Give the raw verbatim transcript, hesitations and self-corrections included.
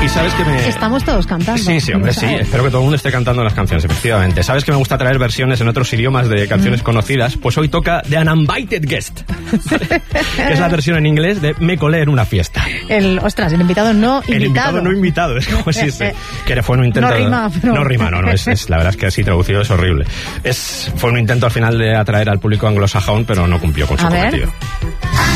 Y sabes que me... Estamos todos cantando. Sí, sí, hombre, sí. Espero que todo el mundo esté cantando las canciones, efectivamente. ¿Sabes que me gusta traer versiones en otros idiomas de canciones mm. conocidas? Pues hoy toca The Uninvited Guest. Que es la versión en inglés de Me colé en una fiesta. El, ostras, el invitado no invitado. El invitado no invitado. Es como si se, que fue un intento... No rima, pero... No rima, no, no. Es, es, la verdad es que así traducido es horrible. Es, fue un intento al final de atraer al público anglosajón, pero no cumplió con su A cometido. Ver.